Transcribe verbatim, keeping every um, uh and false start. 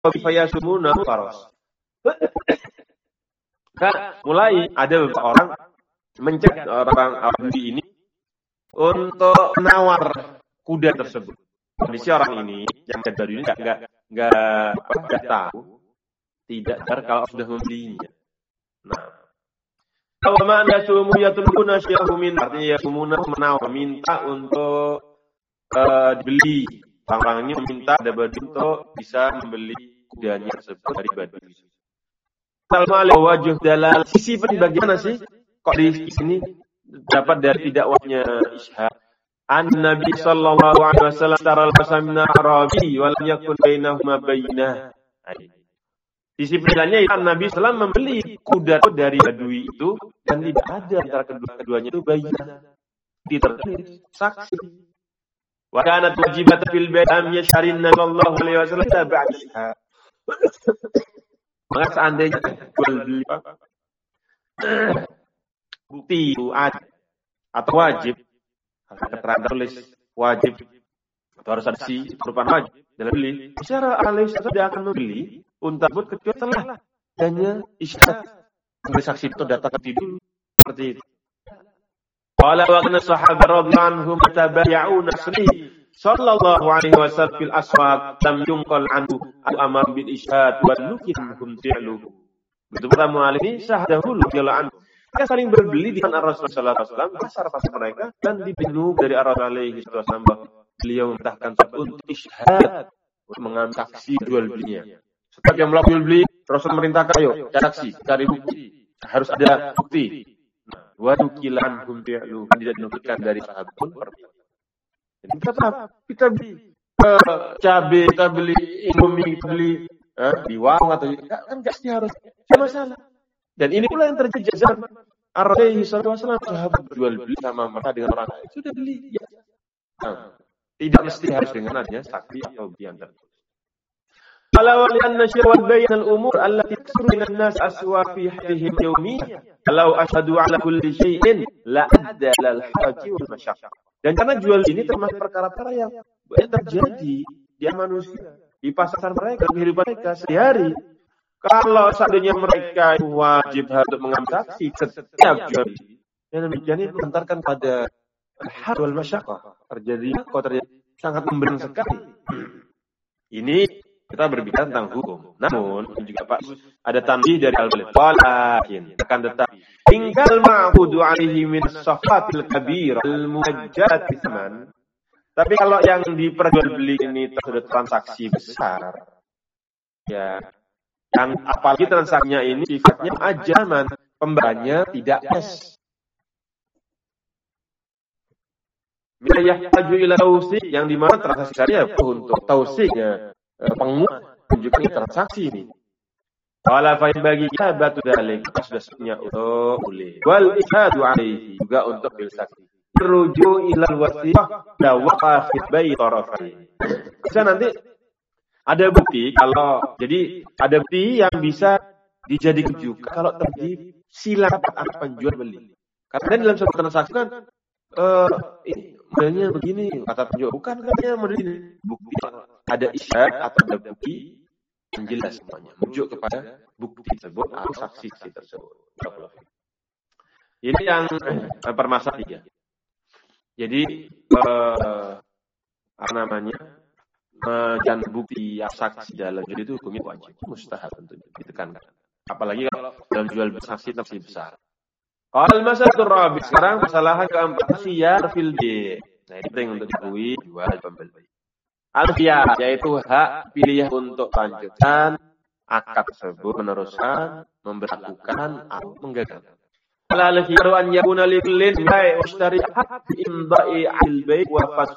fayasumuna faras. Kan mulai ada beberapa orang mencet orang Badui ini untuk menawar kuda tersebut. Kondisi orang ini yang mencet Badui ini enggak enggak enggak enggak tahu, tidak sadar kalau sudah membelinya. Nah, kalau mana sumu yatluna syahum min artinya yasumuna menawar, minta untuk uh, dibeli. Orang-orang ini meminta ada Badui untuk bisa membeli kudanya tersebut dari Badui. Salma wajh dalal sisi bagaimana sih kok di sini dapat dari tidak wahnya Ishaq an Nabi sallallahu alaihi wasallam taral qasamna arabi wa lam yakun bainahuma bainah. Sisi bedanya itu Nabi sallallahu alaihi wasallam membeli kuda dari Badui itu dan tidak ada antara kedua-keduanya itu bainah. Ditertulis saksi. Wa kanat wajibatan fil bai'am yasharin sallallahu alaihi wasallam tabi'a Ishaq. Maka seandainya jual beli bukti itu ada atau wajib, keterangan tulis wajib atau harus ada si berupa wajib dalam beli, secara alih tidak akan membeli unta tersebut kecuali telah adanya isyarat memberi saksi itu datang dulu seperti itu. Qala wa kana sahabat radhiyallahu anhum tabaya'una sahih sallallahu alaihi wasallam fil aswaq lam yunqal anhu al-amr bil ishad wa lukin hum fi'luhu. Betul pertama ini sahadatullah radhiyallahu anhu. Mereka saling berbeli di mana Rasulullah sallallahu alaihi wasallam pasar-pasar mereka dan dibinu dari Rasulullah alaihi wasallam beliau memerintahkan untuk ishad untuk mengambil saksi jual belinya. Setiap yang melakukan jual beli Rasul merintahkan ayo cari saksi, cari bukti. Harus ada bukti. Nah, wa lukilan hum fi'luhu tidak dinukilkan dari sahabat pun perbuatan. Jadi kita kita beli uh, cabai, kita beli indomie, kita beli uh, di warung atau kan nggak sih harus sama masalah. Dan ini pula yang terjadi zaman Rasulullah sallallahu alaihi wasallam sahabat jual beli sama mereka dengan orang lain sudah beli. Ya. Nah, tidak mesti harus dengan adanya saksi atau bian tertulis. Kalau lian nasyir wal bayan al umur allati tusru min an-nas aswa fi hadihim yawmiyah. Kalau asyhadu ala kulli syai'in la adda lal haji wal masyaqq. Dan karena jual ini termasuk perkara-perkara yang terjadi di manusia, di pasar mereka, di kehidupan mereka sehari. Kalau seandainya mereka wajib untuk mengambil saksi setiap jual beli, yang demikian ini mengantarkan pada hal wal masyaqqah. Terjadi kok terjadi sangat memberat sekali. Ini kita berbicara tentang hukum. Namun juga Pak ada tanbih dari al-Walid. Walakin akan tetapi ingkal ma'budu alaihi min as-safatil kabir al-muajjat tsman. Tapi kalau yang diperjualbeli ini sudah transaksi besar, ya, yang apalagi transaksinya ini sifatnya ajaman, pembayarnya tidak cash. Wilayah aju ila tausi yang di mana transaksi saya untuk tausinya penguat menunjukkan transaksi ini. Wala fa bagi kita batu dalik sudah punya untuk boleh. Wal ishadu alaihi juga untuk bil saksi. Ruju ilal wasiyah la waqa fi bai tarafain. Bisa nanti ada bukti kalau jadi ada bukti yang bisa dijadikan juga kalau terjadi silang antara penjual beli. Karena dalam suatu transaksi kan eh ini modelnya begini kata penjual bukan katanya model ini bukti ada isyarat atau ada bukti yang jelas semuanya merujuk kepada bukti tersebut atau saksi tersebut. Ini yang eh, permasalahan tiga. Jadi eh, apa namanya dan bukti saksi dalam jual itu hukumnya wajib mustahab tentunya ditekankan. Apalagi kalau dalam jual saksi saksi besar. Al masalatul rabi sekarang masalah keempat siyar fil bi'. Nah, ini penting untuk diketahui jual pembeli. Al-khiyar yaitu hak pilih untuk lanjutan akad tersebut, meneruskan, memberlakukan atau menggagalkan. Al-khiyaru an yakuna lil bai' mushtari hak imda'i al-bai' wa